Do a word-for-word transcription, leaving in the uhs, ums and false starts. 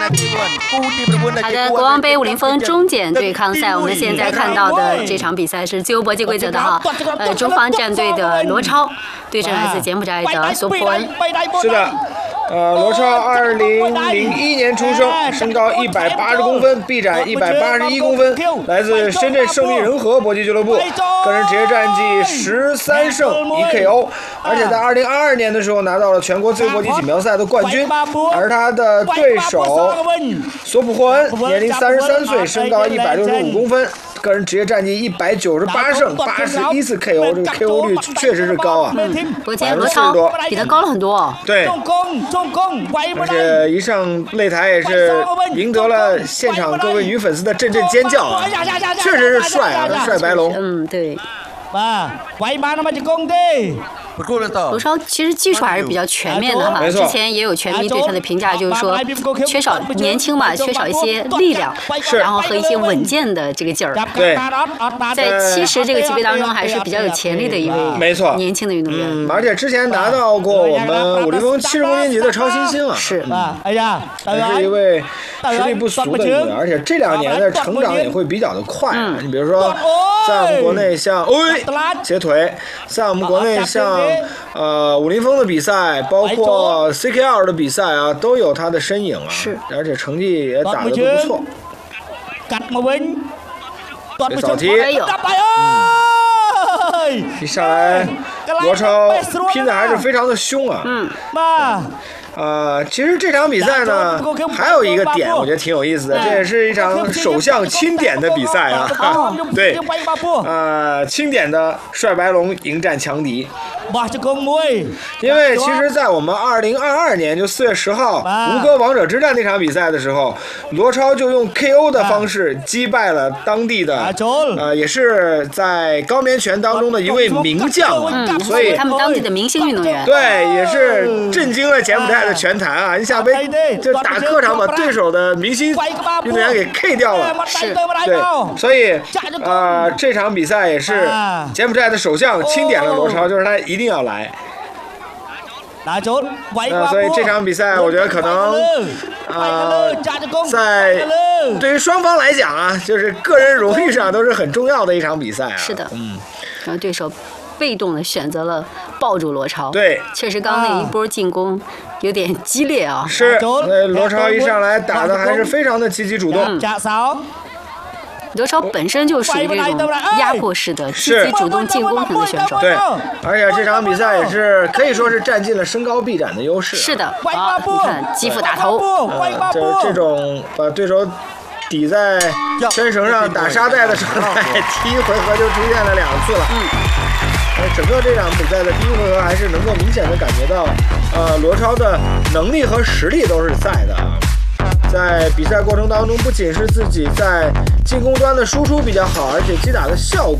好的，国王杯武林风中简对抗赛，我们现在看到的这场比赛是自由搏击规则的哈，呃，中方战队的罗超对阵来自柬埔寨的索普恩。 是的。呃，罗超二零零一年出生，身高一百八十公分，臂展一百八十一公分，来自深圳胜利仁和搏击俱乐部，个人职业战绩十三胜一 K O， 而且在二零二二年的时候拿到了全国自由搏击锦标赛的冠军，而他的对手索普霍恩年龄三十三岁，身高一百六十五公分。个人职业战绩一百九十八胜八十一次 K O， 这个 K O 率确实是高啊， 嗯，不过今天罗超比他高了很多哦。 对，而且一上擂台也是赢得了现场各位女粉丝的阵阵尖叫啊，确实是帅啊，帅白龙。 嗯，对。罗超其实技术还是比较全面的哈，之前也有拳迷对他的评价，就是说缺少年轻嘛，缺少一些力量，然后和一些稳健的这个劲儿。 对， 在七十这个级别当中还是比较有潜力的一位没错年轻的运动员。 嗯，而且之前拿到过我们武林风七十公斤级的超新星啊， 是， 嗯，也是一位实力不俗的运动员，而且这两年的成长也会比较的快。 嗯， 你比如说，在我们国内像哎斜腿，在我们国内像。呃，武林风的比赛，包括 C K R 的比赛啊，都有他的身影啊。 是， 而且成绩也打得都不错。这扫踢，嗯，一上来，罗超拼的还是非常的凶啊。 嗯。 呃，其实这场比赛呢，还有一个点，我觉得挺有意思的，这也是一场首项钦点的比赛啊。对，呃，钦点的帅白龙迎战强敌。因为其实，在我们二零二二年就四月十号吴哥王者之战那场比赛的时候，罗超就用 K O 的方式击败了当地的，呃，也是在高棉拳当中的一位名将啊， 嗯， 所以他们当地的明星运动员， 对，也是震惊了柬埔寨的拳坛啊！一下被就打客场把对手的明星运动员给 K 掉了， 是， 对，所以呃，这场比赛也是柬埔寨的首相钦点了罗超，就是他一定要来。那所以这场比赛，我觉得可能，呃，在对于双方来讲啊，就是个人荣誉上都是很重要的一场比赛啊。 是的， 嗯， 然后对手被动的选择了抱住罗超， 对， 确实刚那一波进攻有点激烈啊。 是，那罗超一上来打的还是非常的积极主动。 嗯，罗超本身就属于这种压迫式的、积极主动进攻型的选手。 对，而且这场比赛也是可以说是占尽了身高臂展的优势。 是的，啊，你看击腹打头， 呃，就是这种把对手抵在圈绳上打沙袋的状态，第一回合就出现了两次了。 嗯。 呃，整个这场比赛的第一回合还是能够明显的感觉到，呃，罗超的能力和实力都是在的。在比赛过程当中，不仅是自己在进攻端的输出比较好，而且击打的效果